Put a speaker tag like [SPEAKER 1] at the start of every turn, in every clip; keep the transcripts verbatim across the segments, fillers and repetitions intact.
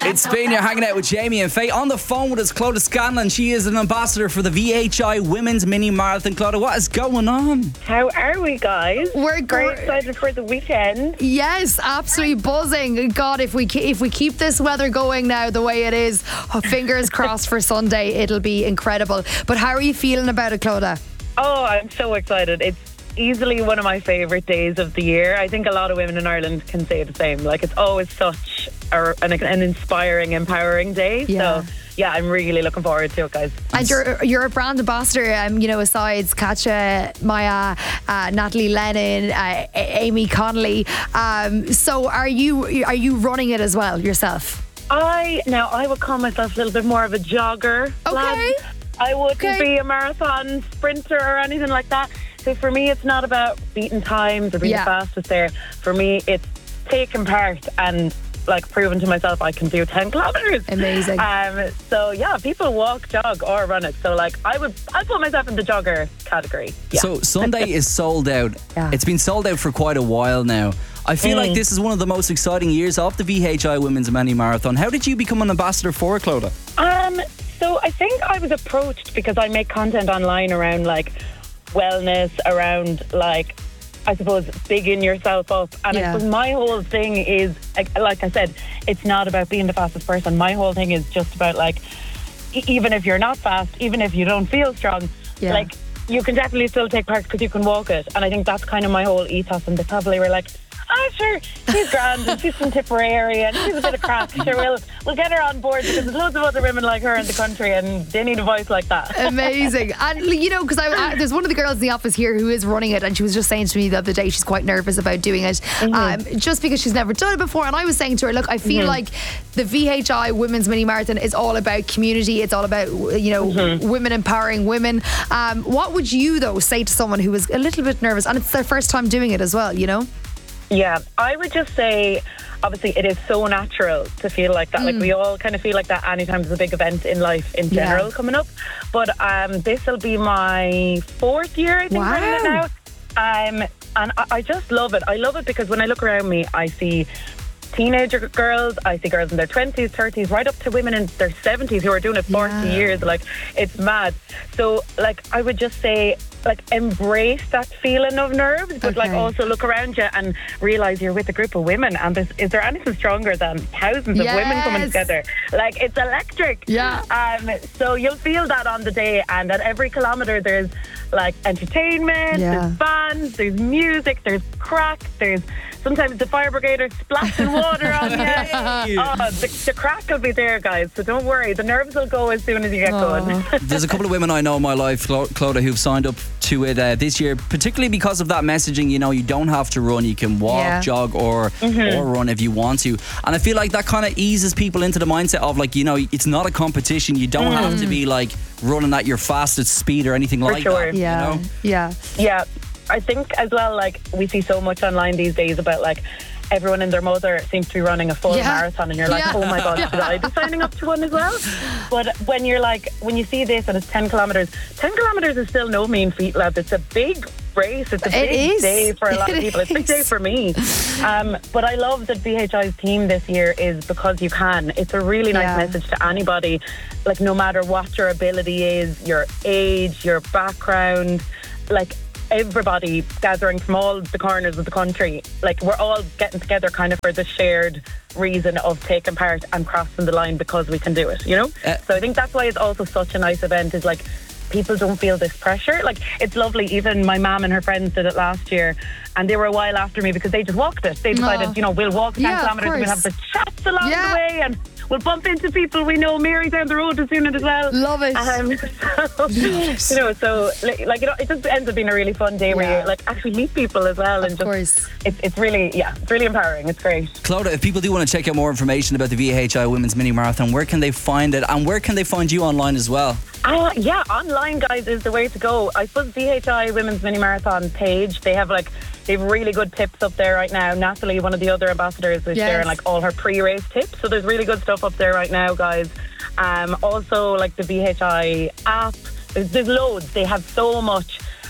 [SPEAKER 1] It's Spain, you're hanging out with Jamie and Faye. On the phone with us, Clodagh Scanlon. She is an ambassador for the V H I Women's Mini Marathon. Clodagh, what is going on?
[SPEAKER 2] How are we, guys?
[SPEAKER 3] We're
[SPEAKER 2] very
[SPEAKER 3] gr-
[SPEAKER 2] excited for the weekend.
[SPEAKER 3] Yes, absolutely buzzing. God, if we ke- if we keep this weather going now the way it is, oh, fingers crossed for Sunday, it'll be incredible. But how are you feeling about it, Clodagh?
[SPEAKER 2] Oh, I'm so excited. It's easily one of my favourite days of the year. I think a lot of women in Ireland can say the same. Like, it's always such a, an, an inspiring, empowering day.
[SPEAKER 3] Yeah.
[SPEAKER 2] So, yeah, I'm really looking forward to it, guys.
[SPEAKER 3] And you're you're a brand ambassador, um, you know, besides Katja, Maya, uh, Natalie Lennon, uh, A- Amy Connolly. Um, so are you are you running it as well yourself?
[SPEAKER 2] I, now, I would call myself a little bit more of a jogger.
[SPEAKER 3] Okay.
[SPEAKER 2] lad. I wouldn't
[SPEAKER 3] Okay.
[SPEAKER 2] be a marathon sprinter or anything like that. So for me, it's not about beating times or being
[SPEAKER 3] Yeah.
[SPEAKER 2] the fastest there. For me, it's taking part and like proving to myself I can do ten kilometers.
[SPEAKER 3] Amazing.
[SPEAKER 2] Um, so yeah, people walk, jog, or run it. So like I would, I put myself in the jogger category. Yeah.
[SPEAKER 1] So Sunday is sold out.
[SPEAKER 3] Yeah.
[SPEAKER 1] It's been sold out for quite a while now. I feel like this is one of the most exciting years of the V H I Women's Mini Marathon. How did you become an ambassador for it, Clodagh?
[SPEAKER 2] Um, so I think I was approached because I make content online around like wellness, around like, I suppose, bigging yourself up. And
[SPEAKER 3] Yeah.
[SPEAKER 2] I suppose my whole thing is, like, like I said, it's not about being the fastest person. My whole thing is just about like, e- even if you're not fast, even if you don't feel strong,
[SPEAKER 3] Yeah.
[SPEAKER 2] like you can definitely still take part because you can walk it. And I think that's kind of my whole ethos. And they probably were like, oh, sure, she's grand and she's from Tipperary and she's a bit of crack. Sure, we'll, we'll get her on board because there's loads of other women like her in the country and they need a voice like that.
[SPEAKER 3] Amazing. And you know, because I, I, there's one of the girls in the office here who is running it, and she was just saying to me the other day she's quite nervous about doing it, um, just because she's never done it before. And I was saying to her, look, I feel like the V H I Women's Mini Marathon is all about community. It's all about, you know, women empowering women. Um, what would you though say to someone who is a little bit nervous and it's their first time doing it as well, you know?
[SPEAKER 2] Yeah, I would just say, obviously, it is so natural to feel like that. Like, we all kind of feel like that anytime there's a big event in life in
[SPEAKER 3] Yeah.
[SPEAKER 2] general coming up. But um, this will be my fourth year, I think,
[SPEAKER 3] Wow.
[SPEAKER 2] running it now. Um, and I, I just love it. I love it because when I look around me, I see teenager girls, I see girls in their twenties, thirties, right up to women in their seventies who are doing it forty
[SPEAKER 3] Yeah.
[SPEAKER 2] years. Like, it's mad. So, like, I would just say, like, embrace that feeling of nerves, but like
[SPEAKER 3] Okay.
[SPEAKER 2] also look around you and realise you're with a group of women. And there's, is there anything stronger than thousands of women coming
[SPEAKER 3] Yes.
[SPEAKER 2] together? Like, it's electric.
[SPEAKER 3] Yeah.
[SPEAKER 2] Um. So you'll feel that on the day, and at every kilometre there's like entertainment,
[SPEAKER 3] Yeah.
[SPEAKER 2] there's bands, there's music, there's crack, there's sometimes the fire brigade are splashing water on you. Oh, the, the crack will be there, guys. So don't worry, the nerves will go as soon as you get going.
[SPEAKER 1] There's a couple of women I know in my life, Clo- Clodagh, who've signed up to it uh, this year, particularly because of that messaging. You know, you don't have to run, you can walk,
[SPEAKER 3] Yeah.
[SPEAKER 1] jog, or or run if you want to. And I feel like that kind of eases people into the mindset of, like, you know, it's not a competition. You don't have to be like running at your fastest speed or anything like
[SPEAKER 2] sure.
[SPEAKER 1] that.
[SPEAKER 3] Yeah.
[SPEAKER 1] You know?
[SPEAKER 3] Yeah.
[SPEAKER 2] Yeah, I think as well, like, we see so much online these days about like everyone and their mother seems to be running a full
[SPEAKER 3] Yeah.
[SPEAKER 2] marathon, and you're like,
[SPEAKER 3] Yeah.
[SPEAKER 2] oh my god, should I be signing up to one as well? But when you're like, when you see this and it's ten kilometres, ten kilometres is still no mean feat, lads. It's a big race. It's a
[SPEAKER 3] It
[SPEAKER 2] big
[SPEAKER 3] is.
[SPEAKER 2] day for a lot of
[SPEAKER 3] It
[SPEAKER 2] people. It's a big day
[SPEAKER 3] is.
[SPEAKER 2] for me. Um, but I love that V H I's team this year is because you can. It's a really nice
[SPEAKER 3] Yeah.
[SPEAKER 2] message to anybody, like, no matter what your ability is, your age, your background, like, everybody gathering from all the corners of the country, like, we're all getting together kind of for the shared reason of taking part and crossing the line because we can do it, you know?
[SPEAKER 1] Uh,
[SPEAKER 2] so I think that's why it's also such a nice event, is like, people don't feel this pressure. Like, it's lovely. Even my mum and her friends did it last year, and they were a while after me because they just walked it. They decided,
[SPEAKER 3] Oh.
[SPEAKER 2] you know, we'll walk ten
[SPEAKER 3] Yeah, of
[SPEAKER 2] kilometres and we'll
[SPEAKER 3] course.
[SPEAKER 2] have the chats along
[SPEAKER 3] Yeah.
[SPEAKER 2] the way, and we'll bump into people we know. Mary down the road is doing it as well.
[SPEAKER 3] Love it.
[SPEAKER 2] Um, so, you know, so li- like, you know, it just ends up being a really fun day where
[SPEAKER 3] Yeah.
[SPEAKER 2] you like actually meet people as well, and
[SPEAKER 3] Of
[SPEAKER 2] just
[SPEAKER 3] course.
[SPEAKER 2] it's it's really yeah, it's really empowering. It's great.
[SPEAKER 1] Clodagh, if people do want to check out more information about the V H I Women's Mini Marathon, where can they find it, and where can they find you online as well?
[SPEAKER 2] Uh, yeah, online, guys, is the way to go. I suppose V H I Women's Mini Marathon page, they have like they have really good tips up there right now. Natalie, one of the other ambassadors, is
[SPEAKER 3] Yes.
[SPEAKER 2] sharing like all her pre-race tips. So there's really good stuff up there right now, guys. Um, also, like the V H I app, there's, there's loads. They have so much.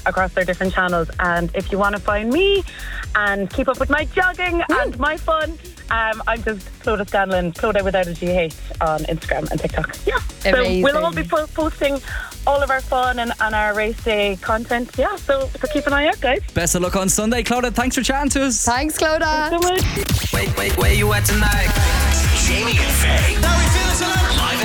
[SPEAKER 2] across their different channels. And if you want to find me and keep up with my jogging and my fun, um, I'm just Clodagh Scanlon, Clodagh without a G H on Instagram and TikTok. Yeah.
[SPEAKER 3] Amazing.
[SPEAKER 2] So we'll all be po- posting all of our fun and, and our race day content. Yeah, so, so keep an eye out, guys.
[SPEAKER 1] Best of luck on Sunday, Clodagh. Thanks for chatting to us.
[SPEAKER 3] Thanks, Clodagh.
[SPEAKER 2] Thanks so much.
[SPEAKER 4] Wait, wait, where you at tonight?
[SPEAKER 5] Jamie and Faye. How we feeling tonight? Live